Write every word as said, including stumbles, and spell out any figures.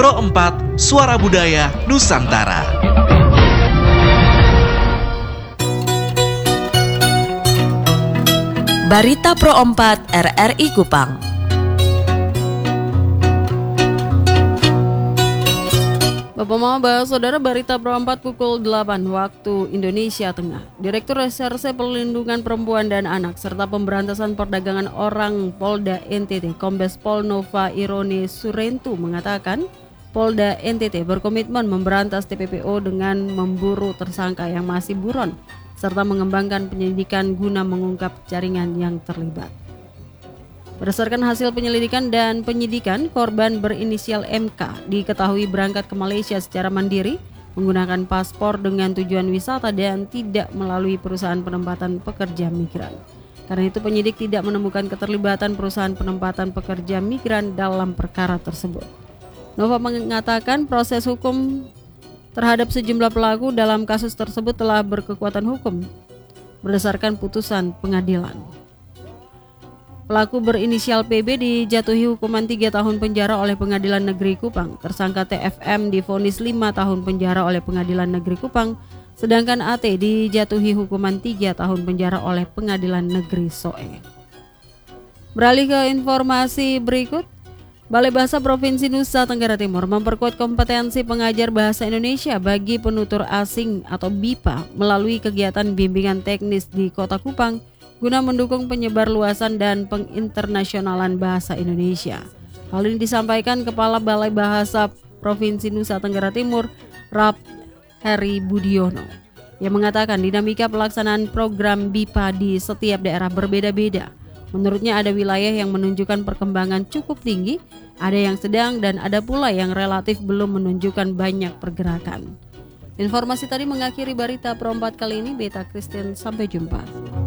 Pro empat, Suara Budaya Nusantara. Barita Pro empat R R I Kupang. Bapak Mama, Saudara, Barita Pro empat pukul delapan waktu Indonesia Tengah. Direktur Reserse Perlindungan Perempuan dan Anak serta Pemberantasan Perdagangan Orang Polda N T T, Kombes Pol Nova Irone Surentu mengatakan Polda N T T berkomitmen memberantas T P P O dengan memburu tersangka yang masih buron serta mengembangkan penyelidikan guna mengungkap jaringan yang terlibat. Berdasarkan hasil penyelidikan dan penyidikan, korban berinisial M K diketahui berangkat ke Malaysia secara mandiri menggunakan paspor dengan tujuan wisata dan tidak melalui perusahaan penempatan pekerja migran. Karena itu penyidik tidak menemukan keterlibatan perusahaan penempatan pekerja migran dalam perkara tersebut. Nova mengatakan proses hukum terhadap sejumlah pelaku dalam kasus tersebut telah berkekuatan hukum berdasarkan putusan pengadilan. Pelaku berinisial P B dijatuhi hukuman tiga tahun penjara oleh Pengadilan Negeri Kupang. Tersangka T F M divonis lima tahun penjara oleh Pengadilan Negeri Kupang, sedangkan A T dijatuhi hukuman tiga tahun penjara oleh Pengadilan Negeri Soe. Beralih ke informasi berikut, Balai Bahasa Provinsi Nusa Tenggara Timur memperkuat kompetensi pengajar bahasa Indonesia bagi penutur asing atau B I P A melalui kegiatan bimbingan teknis di Kota Kupang guna mendukung penyebarluasan dan penginternasionalan bahasa Indonesia. Hal ini disampaikan Kepala Balai Bahasa Provinsi Nusa Tenggara Timur, Rap Heri Budiono, yang mengatakan dinamika pelaksanaan program B I P A di setiap daerah berbeda-beda. Menurutnya ada wilayah yang menunjukkan perkembangan cukup tinggi, ada yang sedang, dan ada pula yang relatif belum menunjukkan banyak pergerakan. Informasi tadi mengakhiri Barita Pro empat kali ini. Beta Christine, sampai jumpa.